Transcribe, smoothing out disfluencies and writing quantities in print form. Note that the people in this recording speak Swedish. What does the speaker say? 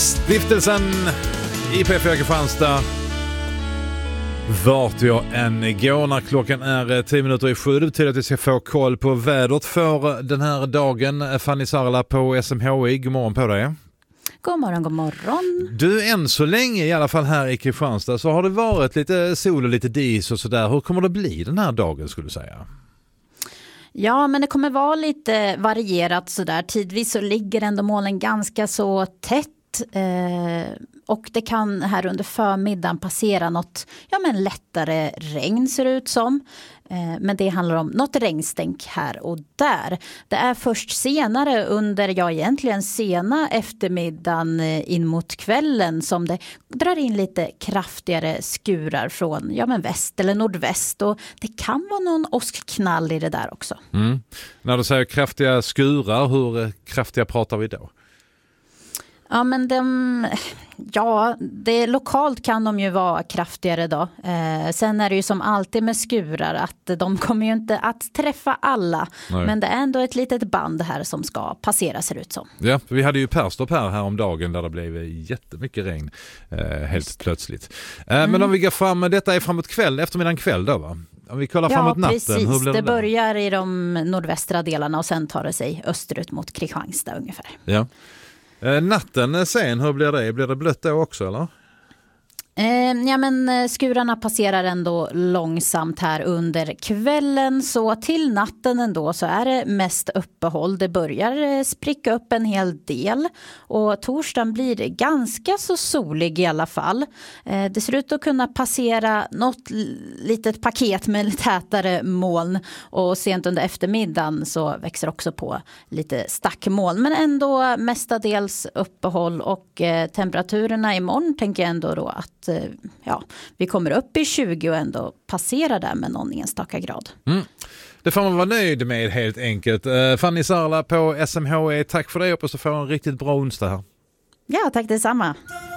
Stiftelsen IPF Kristianstad. Vart jag än går när klockan är 10 minuter i 7. Det betyder att vi ska få koll på vädret för den här dagen. Fanny Sarla på SMHI, god morgon på dig. God morgon, god morgon. Du, än så länge i alla fall här i Kristianstad så har det varit lite sol och lite dis och sådär. Hur kommer det bli den här dagen skulle du säga? Ja, men det kommer vara lite varierat sådär. Tidvis så ligger ändå molnen ganska så tätt. Och det kan här under förmiddagen passera något lättare regn ser det ut som. Men det handlar om något regnstänk här och där. Det är först senare under, egentligen sena eftermiddagen in mot kvällen som det drar in lite kraftigare skurar från väst eller nordväst. Och det kan vara någon åskknall i det där också. När du säger kraftiga skurar, hur kraftiga pratar vi då? Ja, men lokalt kan de ju vara kraftigare då. Sen är det ju som alltid med skurar att de kommer ju inte att träffa alla. Nej. Men det är ändå ett litet band här som ska passera ser ut som. Ja, vi hade ju Perstorp här om dagen där det blev jättemycket regn helt plötsligt. Men om vi går fram, detta är framåt eftermiddagen kväll då va? Om vi kollar framåt natten. Precis. Hur blir det börjar i de nordvästra delarna och sen tar det sig österut mot Kristianstad ungefär. Ja. Natten sen, hur blir det? Blir det blött då också eller? Skurarna passerar ändå långsamt här under kvällen så till natten ändå så är det mest uppehåll. Det börjar spricka upp en hel del och torsdagen blir ganska så solig i alla fall. Det ser ut att kunna passera något litet paket med lite tätare moln och sent under eftermiddagen så växer också på lite stackmoln men ändå mestadels uppehåll och temperaturerna imorgon tänker jag ändå då att vi kommer upp i 20 och ändå passerar där med någon enstaka grad. Det får man vara nöjd med helt enkelt. Fanny Sarla på SMHI, tack för det och så får en riktigt bra onsdag här. Ja, tack detsamma.